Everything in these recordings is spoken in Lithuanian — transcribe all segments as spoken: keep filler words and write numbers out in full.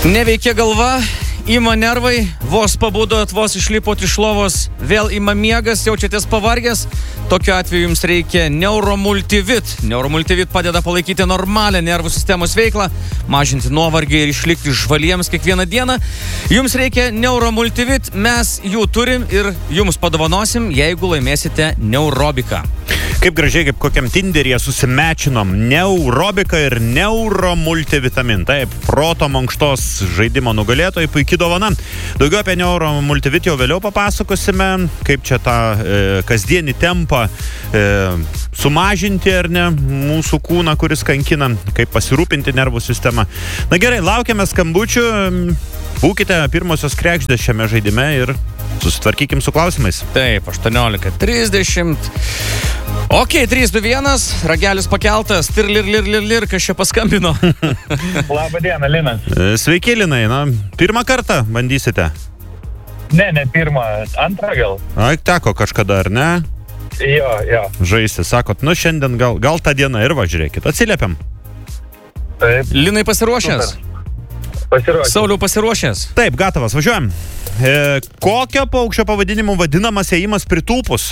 Neveikia galva, ima nervai, vos pabudot, vos išlipot iš lovos, vėl ima miegas, jaučiatės pavargęs. Tokiu atveju jums reikia Neuromultivit. Neuromultivit padeda palaikyti normalią nervų sistemos veiklą, mažinti nuovargį ir išlikti žvaliems kiekvieną dieną. Jums reikia Neuromultivit, mes jų turim ir jums padovanosim, jeigu laimėsite Neurobiką. Kaip gražiai, kaip kokiam Tinderyje susimečinom Neurobiką ir Neuromultivitamin. Taip, proto mankštos žaidimo nugalėtojai, puikiai dovana. Daugiau apie Neuromultivit jau vėliau papasakosime, kaip čia tą e, kasdienį tempą e, sumažinti ar ne mūsų kūną, kuris kankina, kaip pasirūpinti nervų sistemą. Na gerai, laukiame skambučių, būkite pirmosios kregždės šiame žaidime ir susitvarkykim su klausimais. Taip, aštuoniolika trisdešimt. Ok, trys du vienas, ragelis pakeltas, tir lir lir lir lir, kas čia paskambino. Labą dieną, Linas. Sveiki, Linai, na, pirmą kartą bandysite? Ne, ne pirmą, antrą gal. Ai, teko kažkada, ar ne? Jo, jo. Žaisti, sakot, nu šiandien gal, gal tą dieną ir važiuokit, atsiliepiam. Taip. Linai pasiruošęs? Pasiruošęs. Sauliau pasiruošęs? Taip, gatavas, važiuojam. E, kokio paukščio pavadinimu vadinamas ėjimas pritūpus?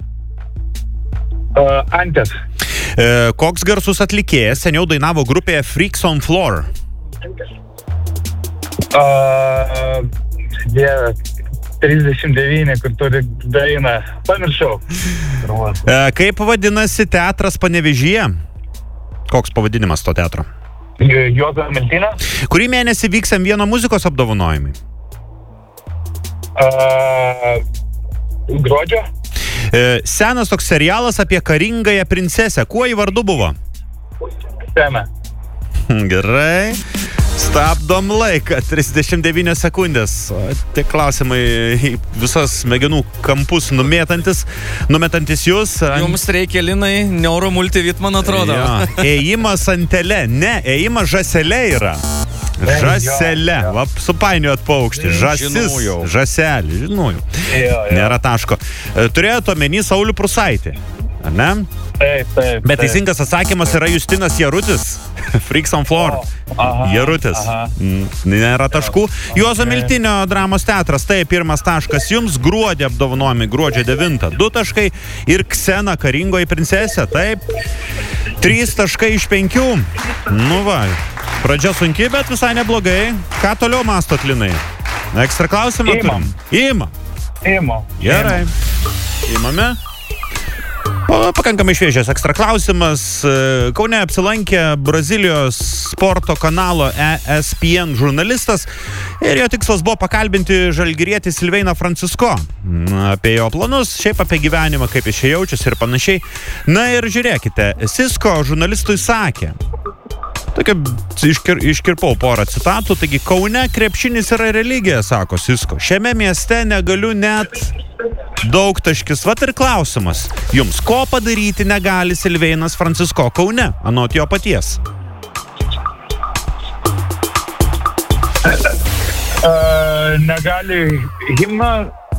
Uh, Antes. E, koks garsus atlikėjas seniau dainavo grupėje Freaks on Floor? Uh, Dieve, trisdešimt devyni, kur turi dainą. Pamiršau. E, kaip vadinasi teatras Panevėžyje? Koks pavadinimas to teatro? Juozo Miltinio. Kurį mėnesį vyks M vieno muzikos apdovanojimai? Uh, gruodžio. E, senas toks serialas apie karingąją princesę. Kuo į vardu buvo? Sena. Gerai. Stabdom laiką. trisdešimt devynios sekundės. O, tie klausimai į visas smegenų kampus numėtantis, numetantis jūs. Jums reikia, Linai, Neuromultivit, man atrodo. Ja. Ėjimas antele. Ne, ėjimas žasele yra. Žaselė. Va, supainiojot paukštį. Žasis. Žinojau. Žaselį. Žinojau. Jo, jo. Nėra taško. Turėjote omeny Saulių Prusaitį. Ar ne? Taip, taip. Bet teisingas atsakymas yra Justinas Jarutis. Freaks on Floor. Aha, Jarutis. aha. Nėra taškų. Juozo Miltinio dramos teatras. Tai pirmas taškas jums. Gruodį apdovanojami gruodžio devintą. Du taškai. Ir Ksena karingoji princesė. Taip. Trys taškai iš penkių. Nu va. Pradžia sunki, bet visai neblogai. Ką toliau mastot, Linai? Ekstra klausimą Imam. turim? Ima. Imo. Gerai. Imame. O, pakankamai šviežias ekstra klausimas. Kaune apsilankė Brazilijos sporto kanalo E S P N žurnalistas ir jo tikslas buvo pakalbinti žalgirietį Silveiną Francisko. Apie jo planus, šiaip apie gyvenimą, kaip jis čia jaučiasi ir panašiai. Na ir žiūrėkite, Sisko žurnalistui sakė. Tokia iškir, iškirpau porą citatų. Taigi, Kaune krepšinis yra religija, sako Sisko. Šiame mieste negaliu net daug taškis. Vat ir klausimas. Jums ko padaryti negali Silveinas Francisko Kaune, anot jo paties? Uh, negali himną.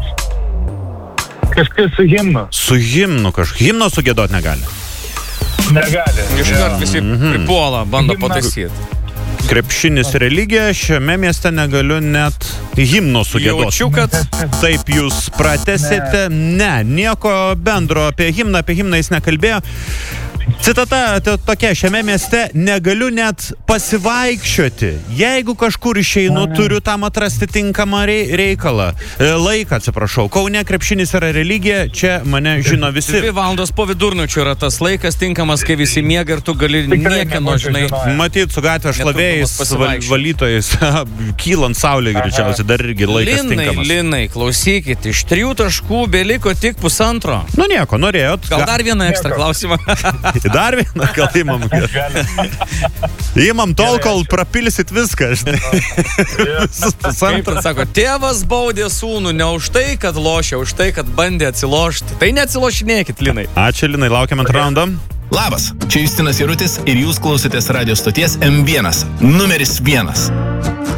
Kažkas su himnu. Su himnu kažkaip. Himno sugėdot negali. Negali. Iškart visi Mhm. pripuola, bando Himnas. pataisyti. Krepšinis religija, šiame mieste negaliu net himno sugėdot. Jaučiu, kad Taip jūs pratęsite. Ne, nieko bendro apie himną, apie himną jis nekalbėjo. Citata tokia, šiame mieste negaliu net pasivaikščioti. Jeigu kažkur išeinu, turiu tam atrasti tinkamą reikalą. Laiką, atsiprašau. Kaune krepšinis yra religija, čia mane žino visi. dvi valandos po vidurnačio yra tas laikas tinkamas, kai visi miega ir tu gali niekieno, žinai. Matyt, su gatvės šlavėjais, val, valytojais, kylant saulė greičiausiai, dar irgi laikas Linai, tinkamas. Linai, klausykit, iš trijų taškų beliko tik pusantro. Nu nieko, norėjot. Gal dar vieną ekstra klausimą? Dar vieną, gal įmam. Įmam tol, kol prapilsit viską, žinai. Kaip ir sako, tėvas baudė sūnų ne už tai, kad lošė, už tai, kad bandė atsilošti. Tai neatsilošinėkit, Linai. Ačiū, Linai, laukiam antrą raundą. Labas, čia Justinas Jarutis ir jūs klausotės radio stoties M vienas, numeris vienas.